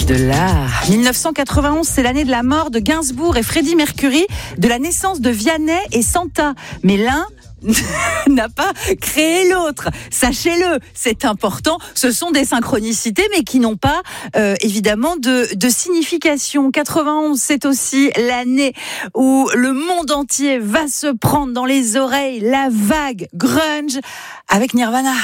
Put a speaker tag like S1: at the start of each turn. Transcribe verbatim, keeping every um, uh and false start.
S1: de l'art. dix-neuf cent quatre-vingt-onze, c'est l'année de la mort de Gainsbourg et Freddie Mercury, de la naissance de Vianney et Santa. Mais l'un n'a pas créé l'autre. Sachez-le, c'est important. Ce sont des synchronicités, mais qui n'ont pas, euh, évidemment, de, de signification. quatre-vingt-onze, c'est aussi l'année où le monde entier va se prendre dans les oreilles la vague grunge avec Nirvana.